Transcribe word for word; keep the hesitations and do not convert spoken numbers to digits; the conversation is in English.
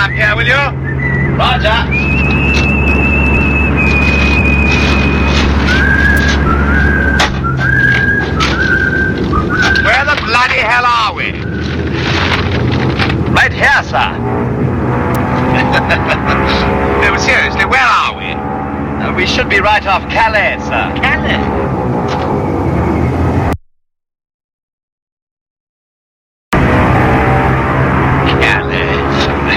up here, will you? Roger. Where the bloody hell are we? Right here, sir. No, seriously, where are we? Uh, we should be right off Calais, sir. Calais?